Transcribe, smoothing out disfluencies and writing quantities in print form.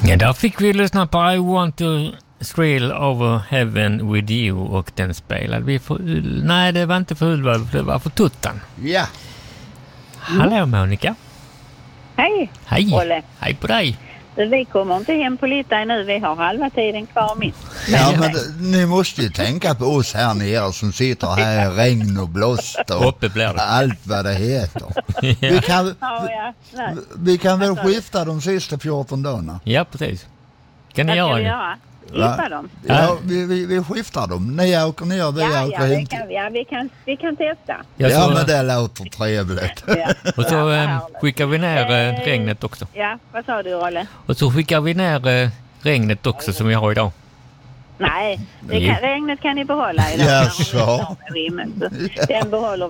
Ja, där fick vi lyssna på I Want to Thrill Over Heaven With You och den spelade vi för... Nej, det var inte för Ulva, det var för Tuttan. Ja. Hallå Monica. Hej. Hej. Olle. Hej på dig. Vi kommer inte hem på lite nu, vi har halva tiden kvar minst. Ja, men ni måste ju tänka på oss här nere som sitter här i regn och blåst och Uppe blir det. allt vad det heter. Vi kan väl skifta de sista 14 dagarna. Ja, precis. Kan ni Vad ska göra vi det? göra? Skippa dem? Ja, vi skiftar dem. Ni åker ner, vi åker hem. Vi kan testa. Ja, men det låter trevligt. Ja. Och så skickar vi ner regnet också. Ja, vad sa du, Rolle? Och så skickar vi ner regnet också som vi har idag. Nej, regnet kan ni behålla idag. Jaså. Den behåller